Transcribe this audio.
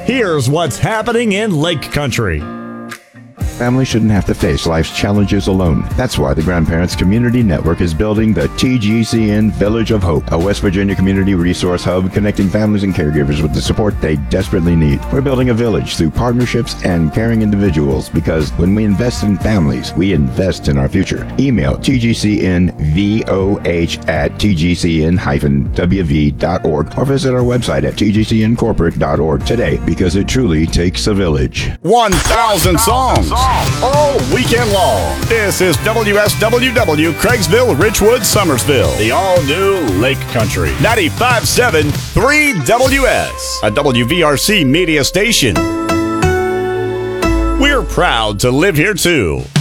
Here's what's happening in Lake Country. Families shouldn't have to face life's challenges alone. That's why the Grandparents Community Network is building the TGCN Village of Hope, a West Virginia community resource hub connecting families and caregivers with the support they desperately need. We're building a village through partnerships and caring individuals because when we invest in families, we invest in our future. Email tgcnvoh@tgcn-wv.org or visit our website at tgcncorporate.org today because it truly takes a village. 1,000 songs. All weekend long. This is WSWW, Craigsville, Richwood, Summersville. The all-new Lake Country. 95.7 3WS, a WVRC media station. We're proud to live here, too.